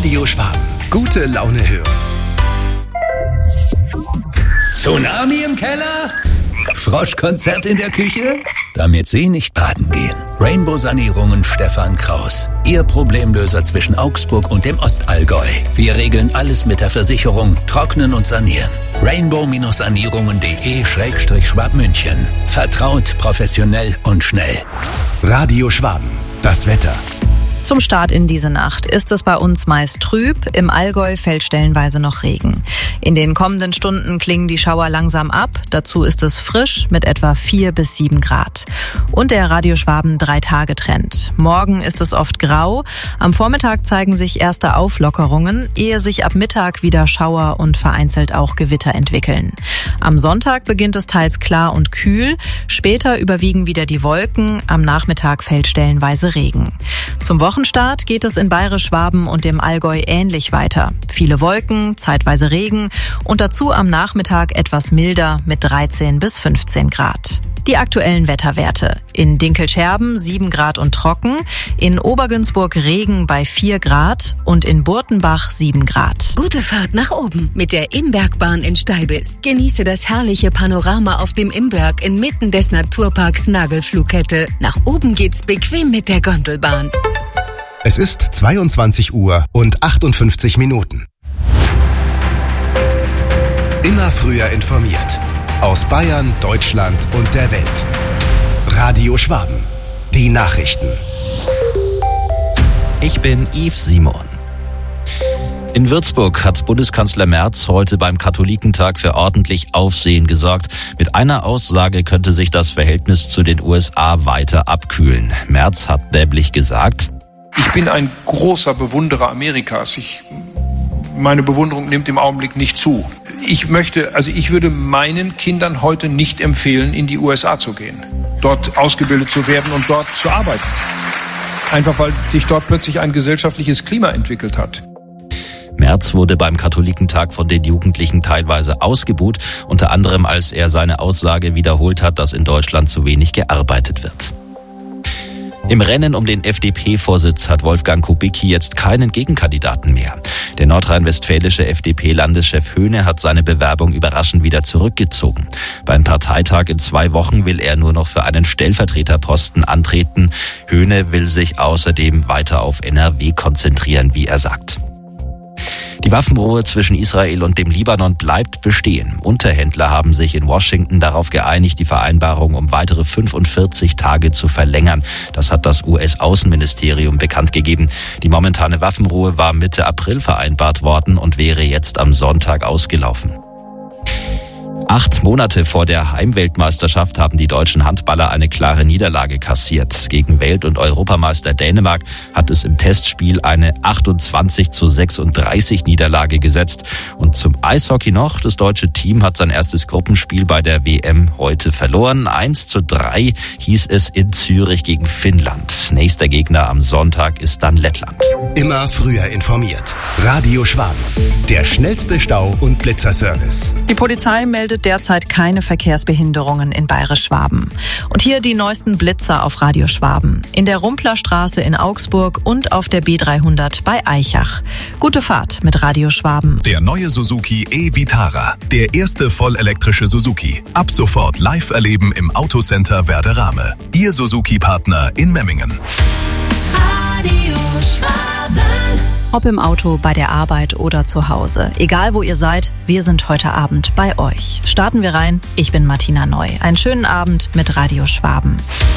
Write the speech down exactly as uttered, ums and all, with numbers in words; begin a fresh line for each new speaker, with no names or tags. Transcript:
Radio Schwaben. Gute Laune hören.
Tsunami im Keller? Froschkonzert in der Küche? Damit Sie nicht baden gehen. Rainbow Sanierungen Stefan Kraus. Ihr Problemlöser zwischen Augsburg und dem Ostallgäu. Wir regeln alles mit der Versicherung, trocknen und sanieren. rainbow sanierungen punkt de Schrägstrich Schwabmünchen. Vertraut, professionell und schnell.
Radio Schwaben. Das Wetter.
Zum Start in diese Nacht ist es bei uns meist trüb, im Allgäu fällt stellenweise noch Regen. In den kommenden Stunden klingen die Schauer langsam ab, dazu ist es frisch mit etwa vier bis sieben Grad. Und der Radio Schwaben Drei-Tage-Trend. Morgen ist es oft grau, am Vormittag zeigen sich erste Auflockerungen, ehe sich ab Mittag wieder Schauer und vereinzelt auch Gewitter entwickeln. Am Sonntag beginnt es teils klar und kühl, später überwiegen wieder die Wolken, am Nachmittag fällt stellenweise Regen. Zum Wochenstart geht es in Bayerisch-Schwaben und dem Allgäu ähnlich weiter. Viele Wolken, zeitweise Regen und dazu am Nachmittag etwas milder mit dreizehn bis fünfzehn Grad. Die aktuellen Wetterwerte. In Dinkelscherben sieben Grad und trocken, in Obergünzburg Regen bei vier Grad und in Burtenbach sieben Grad.
Gute Fahrt nach oben mit der Imbergbahn in Steibis. Genieße das herrliche Panorama auf dem Imberg inmitten des Naturparks Nagelflughette. Nach oben geht's bequem mit der Gondelbahn.
Es ist zweiundzwanzig Uhr und achtundfünfzig Minuten. Immer früher informiert. Aus Bayern, Deutschland und der Welt. Radio Schwaben. Die Nachrichten.
Ich bin Yves Simon. In Würzburg hat Bundeskanzler Merz heute beim Katholikentag für ordentlich Aufsehen gesorgt. Mit einer Aussage könnte sich das Verhältnis zu den U S A weiter abkühlen. Merz hat nämlich gesagt:
Ich bin ein großer Bewunderer Amerikas. Ich, meine Bewunderung nimmt im Augenblick nicht zu. Ich möchte, also ich würde meinen Kindern heute nicht empfehlen, in die U S A zu gehen, dort ausgebildet zu werden und dort zu arbeiten. Einfach weil sich dort plötzlich ein gesellschaftliches Klima entwickelt hat.
Merz wurde beim Katholikentag von den Jugendlichen teilweise ausgebuht, unter anderem als er seine Aussage wiederholt hat, dass in Deutschland zu wenig gearbeitet wird. Im Rennen um den F D P-Vorsitz hat Wolfgang Kubicki jetzt keinen Gegenkandidaten mehr. Der nordrhein-westfälische F D P-Landeschef Höhne hat seine Bewerbung überraschend wieder zurückgezogen. Beim Parteitag in zwei Wochen will er nur noch für einen Stellvertreterposten antreten. Höhne will sich außerdem weiter auf N R W konzentrieren, wie er sagt. Die Waffenruhe zwischen Israel und dem Libanon bleibt bestehen. Unterhändler haben sich in Washington darauf geeinigt, die Vereinbarung um weitere fünfundvierzig Tage zu verlängern. Das hat das U S-Außenministerium bekannt gegeben. Die momentane Waffenruhe war Mitte April vereinbart worden und wäre jetzt am Sonntag ausgelaufen. Acht Monate vor der Heimweltmeisterschaft haben die deutschen Handballer eine klare Niederlage kassiert. Gegen Welt- und Europameister Dänemark hat es im Testspiel eine achtundzwanzig zu sechsunddreißig Niederlage gesetzt. Und zum Eishockey noch, das deutsche Team hat sein erstes Gruppenspiel bei der W M heute verloren. eins zu drei hieß es in Zürich gegen Finnland. Nächster Gegner am Sonntag ist dann Lettland.
Immer früher informiert. Radio Schwaben. Der schnellste Stau- und Blitzerservice.
Die Polizei meldet derzeit keine Verkehrsbehinderungen in Bayerisch-Schwaben. Und hier die neuesten Blitzer auf Radio Schwaben. In der Rumplerstraße in Augsburg und auf der B dreihundert bei Aichach. Gute Fahrt mit Radio Schwaben.
Der neue Suzuki e-Vitara. Der erste vollelektrische Suzuki. Ab sofort live erleben im Autocenter Werderame. Ihr Suzuki-Partner in Memmingen.
Radio Schwaben.
Ob im Auto, bei der Arbeit oder zu Hause. Egal wo ihr seid, wir sind heute Abend bei euch. Starten wir rein. Ich bin Martina Neu. Einen schönen Abend mit Radio Schwaben.